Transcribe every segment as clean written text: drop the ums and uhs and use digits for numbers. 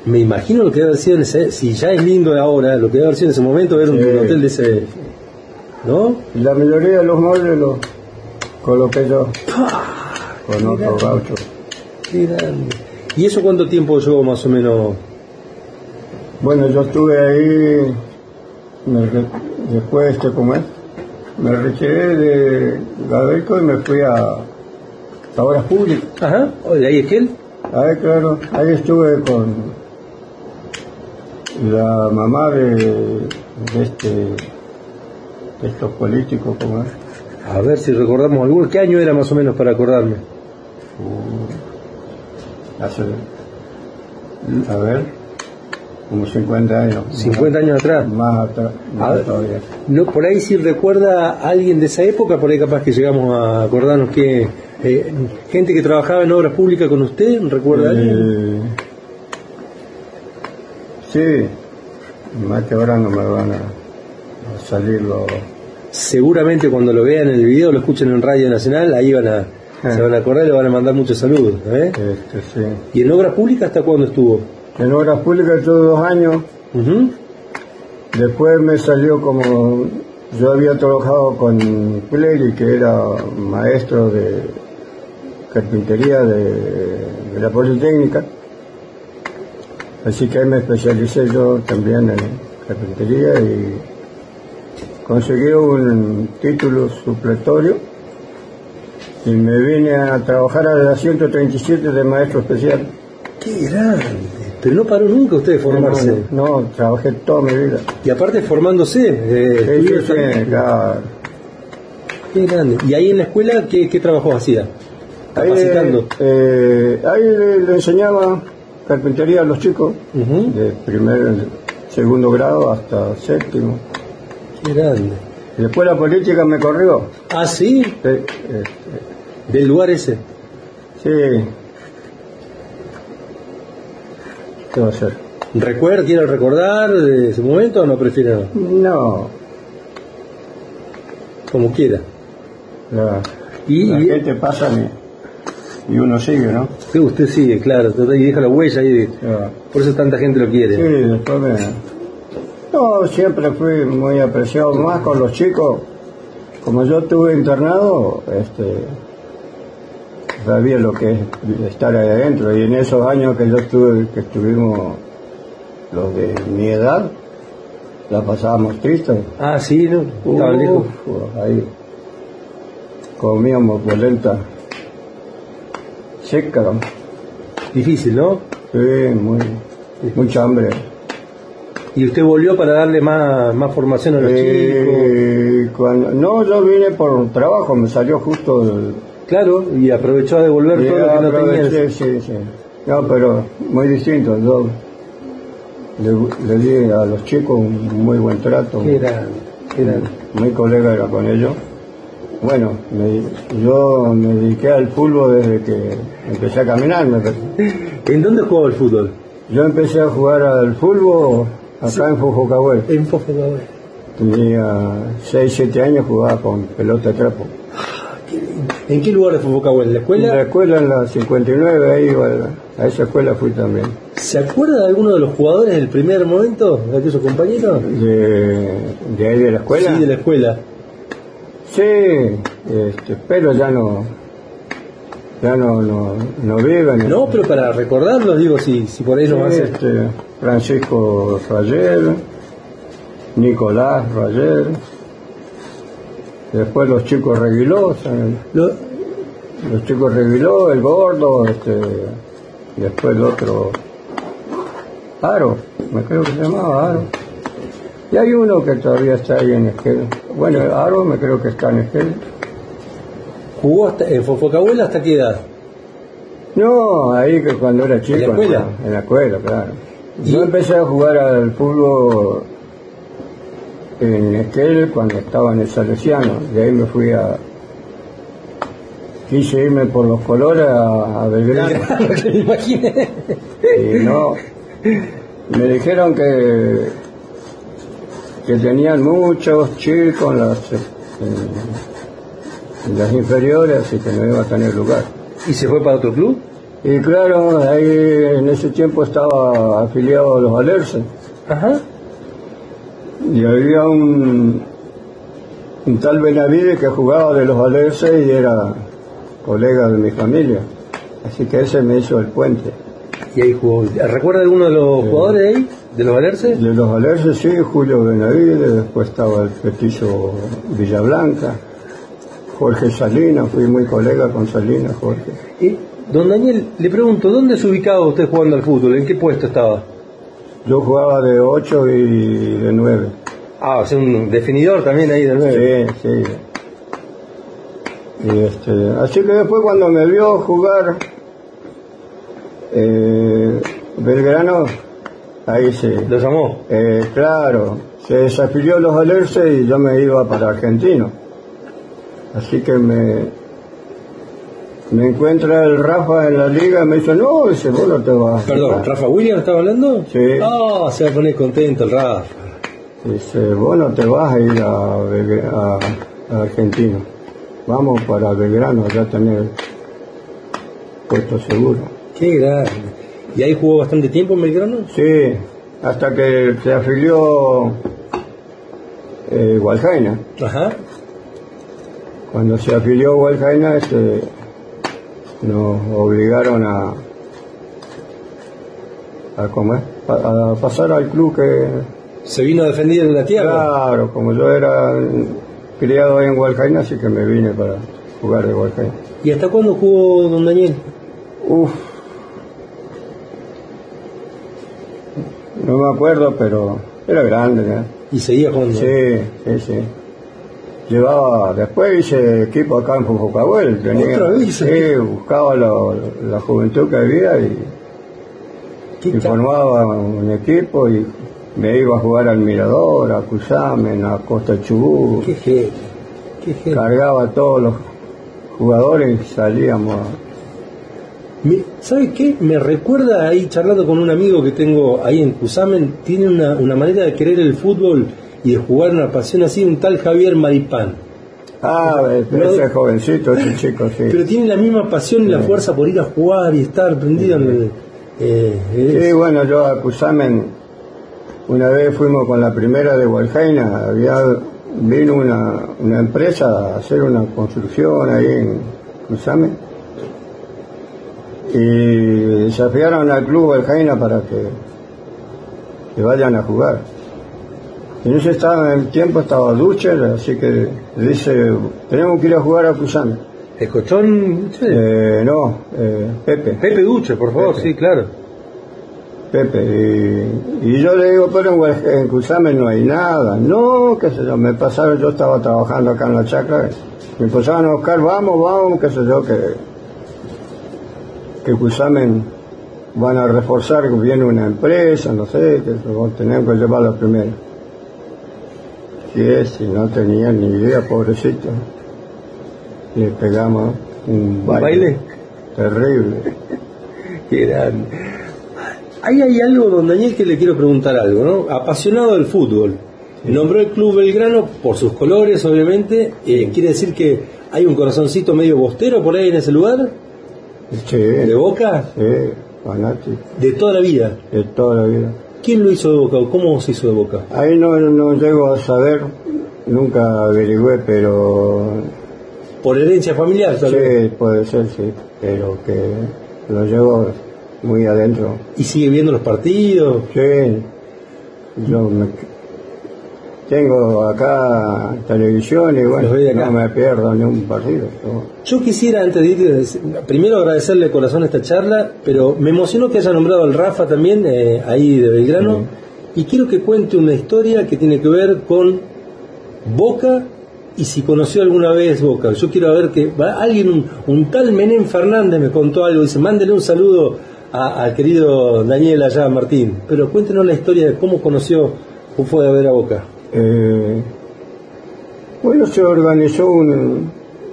Me imagino lo que debe haber sido en ese, si ya es lindo ahora, lo que debe haber sido en ese momento ver un hotel de ese, ¿no? La mayoría de los muebles los coloqué yo con otro gaucho. Qué grande. ¿Y eso cuánto tiempo llevó más o menos? Bueno, yo estuve ahí, después, ¿cómo es? Me retiré de Gabeco y me fui a Obras Públicas. Ajá, ¿de ahí es que él? Ahí, claro, ahí estuve con la mamá de estos políticos, ¿cómo es? A ver si recordamos alguno. ¿Qué año era más o menos para acordarme? A ver, como 50 años. 50 años atrás. Más atrás, todavía. No, por ahí si recuerda a alguien de esa época, por ahí capaz que llegamos a acordarnos que gente que trabajaba en obras públicas con usted, ¿recuerda a alguien? Sí, más que ahora no me van a salir los... Seguramente cuando lo vean en el video, lo escuchen en Radio Nacional, ahí se van a acordar y le van a mandar muchos saludos. Sí. ¿Y en obras públicas hasta cuándo estuvo? En obras públicas estuve 2 años. Uh-huh. Después me salió como... Yo había trabajado con Pleri, que era maestro de carpintería de la Politécnica. Así que ahí me especialicé yo también en carpintería y conseguí un título supletorio y me vine a trabajar a la 137 de maestro especial. ¡Qué grande! Pero no paró nunca usted de formarse. No, trabajé toda mi vida. Y aparte formándose. Sí, claro. Qué grande. ¿Y ahí en la escuela qué trabajos hacía? Capacitando. Ahí le enseñaba carpintería a los chicos, uh-huh, de segundo grado hasta 7º. Qué grande. Y después la política me corrió. ¿Ah, sí? ¿Del lugar ese? Sí. ¿Qué va a hacer? ¿Quiere recordar de ese momento o no prefiere? No. Como quiera. La gente pasa y uno sigue, ¿no? Sí, usted sigue, claro, y deja la huella y por eso tanta gente lo quiere. Sí, después No, siempre fui muy apreciado, más con los chicos. Como yo estuve internado, sabía lo que es estar ahí adentro, y en esos años que estuvimos los de mi edad, la pasábamos tristes. Ah, sí, ¿no? Estaban lejos. Ahí comíamos polenta seca. Difícil, ¿no? Sí, mucha hambre. ¿Y usted volvió para darle más formación a los chicos? No, yo vine por trabajo, me salió justo Claro, y aprovechó a devolver todo lo que no tenía. Sí. No, pero muy distinto. Yo le di a los chicos un muy buen trato. ¿Qué era? Muy colega era con ellos. Bueno, yo me dediqué al fútbol desde que empecé a caminar. ¿En dónde jugaba el fútbol? Yo empecé a jugar al fútbol acá en Fofocahuel. En Fofocahuel. Tenía 6-7 años, jugaba con pelota de trapo. ¿En qué lugar de Fofocahuel? ¿En la escuela? En la escuela, en la 59, ahí a esa escuela fui también. ¿Se acuerda de alguno de los jugadores del primer momento, de aquellos compañeros? ¿De ahí de la escuela? Sí, de la escuela. Sí, pero ya no viven. No, pero para recordarlos, digo, si por ahí no va a ser. Francisco Rayer, Nicolás Rayer, después los chicos Reguiló, los chicos Reguiló, el gordo, después el otro, Aro, me creo que se llamaba Aro. Y hay uno que todavía está ahí en Esquel. Bueno, Aro me creo que está en Esquel. ¿Jugó en Fofocahuel hasta qué edad? No, ahí que cuando era chico. ¿En la escuela? En la escuela, claro. Yo empecé a jugar al fútbol en Esquel cuando estaba en el Salesiano. De ahí me fui quise irme por los colores a Belgrano. Me imaginé. Y no, me dijeron que tenían muchos chicos en las inferiores, así que no iba a tener lugar. ¿Y se fue para otro club? Y claro, ahí en ese tiempo estaba afiliado a los Alerces. Ajá. Y había un tal Benavides que jugaba de los Alerces y era colega de mi familia. Así que ese me hizo el puente. Y ahí jugó. ¿Recuerda alguno de los jugadores ahí? ¿De los Alerces? De los Alerces, sí, Julio Benavides, después estaba el Petizo Villablanca, Jorge Salinas, fui muy colega con Salinas, Jorge. Y, don Daniel, le pregunto, ¿dónde se ubicaba usted jugando al fútbol? ¿En qué puesto estaba? Yo jugaba de 8 y de 9. Ah, o sea, un definidor también ahí de 9. Sí, sí. Y así que después cuando me vio jugar Belgrano, ahí sí. ¿Lo llamó? Claro, se desafilió los Alerces y yo me iba para Argentino. Así que me encuentra el Rafa en la liga y me dice, no, dice, vos no te vas. Perdón, ¿Rafa Williams estaba hablando? Sí. Ah, se va a poner contento el Rafa. Dice, vos no te vas a ir a Argentina. Vamos para Belgrano, ya tener puesto seguro. Qué grande. ¿Y ahí jugó bastante tiempo en Belgrano? Sí, hasta que se afilió Waljaina. Ajá. Cuando se afilió Waljaina, nos obligaron a pasar al club que... ¿Se vino a defender en la tierra? Claro, como yo era criado ahí en Waljaina, así que me vine para jugar de Waljaina. ¿Y hasta cuándo jugó don Daniel? No me acuerdo, pero era grande, ¿no? ¿Y seguía jugando? Sí. Después hice equipo acá en Fufucahuel. ¿Otra vez? Sí, buscaba la juventud que había y formaba un equipo y me iba a jugar al Mirador, a Cusamen, a Costa Chubut. Qué gente. Cargaba a todos los jugadores y salíamos ¿Sabe qué? Me recuerda ahí charlando con un amigo que tengo ahí en Cusamen, tiene una manera de querer el fútbol y de jugar una pasión así, un tal Javier Maripán. Ese jovencito, ese chico, sí. Pero tiene la misma pasión y la fuerza por ir a jugar y estar prendido en Sí, bueno, yo a Cusamen, una vez fuimos con la primera de Waljaina, vino una empresa a hacer una construcción ahí en Cusamen y desafiaron al club Waljaina para que vayan a jugar. Y en ese tiempo estaba Ducher, así que dice, tenemos que ir a jugar a Cusamen. ¿El Cochón? No, Pepe. Pepe Ducher, por favor, Pepe. Sí, claro. Pepe, y yo le digo, pero en Cusamen no hay nada. No, qué sé yo, me pasaron, yo estaba trabajando acá en la chacra, me empezaron a buscar, vamos, qué sé yo, que Cusamen van a reforzar, que viene una empresa, no sé, que tenemos que llevar la primera. Y no tenía ni idea, pobrecito. Le pegamos un baile terrible. Qué grande. Ahí hay algo, don Daniel, que le quiero preguntar algo, ¿no? Apasionado del fútbol. Sí. Nombró el club Belgrano por sus colores, obviamente. ¿Quiere decir que hay un corazoncito medio bostero por ahí en ese lugar? Sí. ¿De Boca? Sí, fanático. ¿De toda la vida? De toda la vida. ¿Quién lo hizo de Boca o cómo se hizo de Boca? Ahí no llego a saber, nunca averigüé, pero... ¿Por herencia familiar? Sí, puede ser, sí, pero que lo llevo muy adentro. ¿Y sigue viendo los partidos? Sí, yo tengo acá televisión y bueno, no me pierdo ni un partido. Yo quisiera, antes de ir, primero agradecerle de corazón esta charla, pero me emocionó que haya nombrado al Rafa también, ahí de Belgrano, y quiero que cuente una historia que tiene que ver con Boca y si conoció alguna vez Boca. Yo quiero ver que alguien, un tal Menem Fernández me contó algo, dice, mándele un saludo al querido Daniel allá, Martín, pero cuéntenos la historia de cómo conoció, cómo fue a ver a Boca. Bueno, se organizó un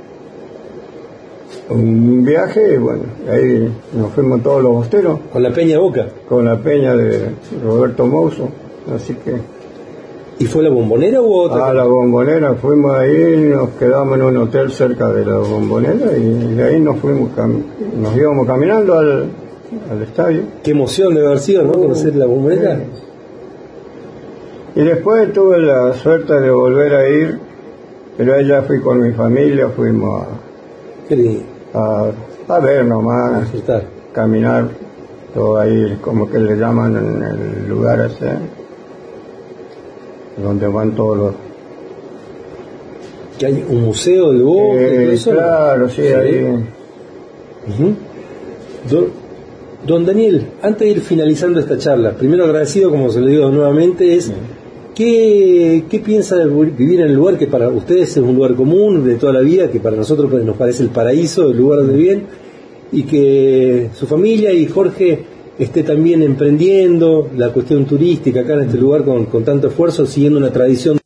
viaje, bueno, ahí nos fuimos todos los bosteros. ¿Con la peña de Boca? Con la peña de Roberto Mouso, así que ¿Y fue la Bombonera u otra? A la Bombonera, fuimos ahí, nos quedamos en un hotel cerca de la Bombonera y de ahí nos íbamos caminando al estadio. Qué emoción debe haber sido, ¿no? Conocer la Bombonera. Y después tuve la suerte de volver a ir, pero ahí ya fui con mi familia, fuimos a ver nomás, a disfrutar, caminar, todo ahí, como que le llaman en el lugar ese, donde van todos los... ¿Que hay un museo del bosque? Claro, sí, ahí. Don Daniel, antes de ir finalizando esta charla, primero agradecido, como se lo digo nuevamente, es ¿qué piensa de vivir en el lugar que para ustedes es un lugar común de toda la vida, que para nosotros nos parece el paraíso, el lugar donde viven, y que su familia y Jorge esté también emprendiendo la cuestión turística acá en este lugar con tanto esfuerzo, siguiendo una tradición